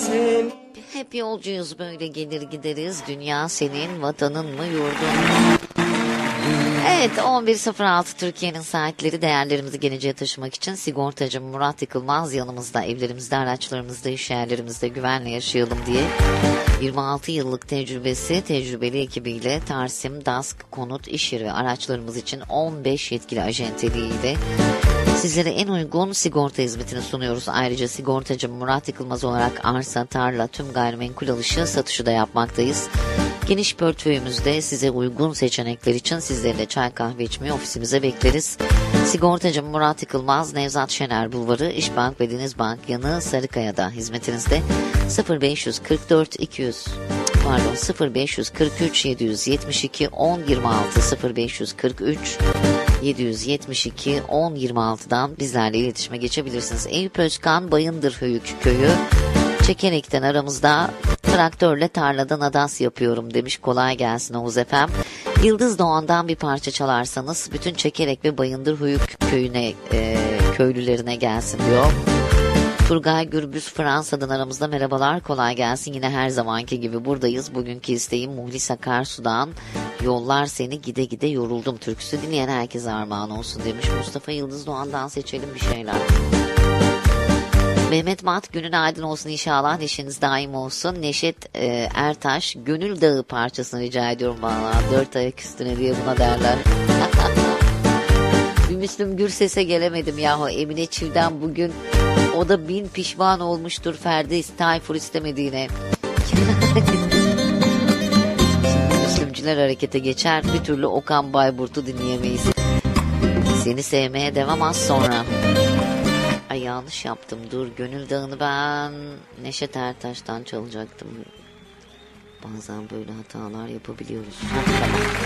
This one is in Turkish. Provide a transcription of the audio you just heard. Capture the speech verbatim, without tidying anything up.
sen. Hep yolcuyuz, böyle gelir gideriz. Dünya senin, vatanın mı, yurdun? Evet, on bir sıfır altı Türkiye'nin saatleri. Değerlerimizi geleceğe taşımak için sigortacı Murat Yıkılmaz yanımızda. Evlerimizde, araçlarımızda, iş yerlerimizde güvenle yaşayalım diye yirmi altı yıllık tecrübesi, tecrübeli ekibiyle Tarsim, DASK, konut, iş yeri ve araçlarımız için on beş yetkili ajenteliğiyle sizlere en uygun sigorta hizmetini sunuyoruz. Ayrıca sigortacı Murat Yıkılmaz olarak arsa, tarla, tüm gayrimenkul alışı, satışı da yapmaktayız. Geniş portföyümüzde size uygun seçenekler için sizleri de çay kahve içmeye ofisimize bekleriz. Sigortacı Murat Yıkılmaz, Nevzat Şener Bulvarı, İşbank ve Denizbank yanı Sarıkaya'da hizmetinizde. sıfır beş kırk dört iki yüz pardon sıfır beş kırk üç yedi yetmiş iki on yirmi altı sıfır beş kırk üç yedi yetmiş iki on yirmi altıdan bizlerle iletişime geçebilirsiniz. Eyüp Özkan, Bayındır Höyük Köyü, Çekenek'ten aramızda. Traktörle tarladan adas yapıyorum demiş. Kolay gelsin Oğuz Efem. Yıldız Doğan'dan bir parça çalarsanız bütün Çekerek ve Bayındır Höyük köyüne e, köylülerine gelsin diyor. Turgay Gürbüz Fransa'dan aramızda. Merhabalar, kolay gelsin. Yine her zamanki gibi buradayız. Bugünkü isteğim Muhlis Akarsu'dan Yollar Seni Gide Gide Yoruldum türküsü. Dinleyen herkese armağan olsun demiş. Mustafa Yıldız Doğan'dan seçelim bir şeyler. Mehmet Mat, günün aydın olsun inşallah, neşeniz daim olsun. Neşet e, Ertaş, Gönül Dağı parçasını rica ediyorum bana. Dört ayak üstüne diye buna derler. Bir Müslüm Gürses'e gelemedim yahu. Emine Çiv'den bugün, o da bin pişman olmuştur Ferdi Tayfur istemediğine. Şimdi Müslümcüler harekete geçer, bir türlü Okan Bayburt'u dinleyemeyiz. Seni sevmeye devam az sonra. Ay yanlış yaptım, dur. Gönül Dağı'nı ben Neşet Ertaş'tan çalacaktım. Bazen böyle hatalar yapabiliyoruz. Tamam.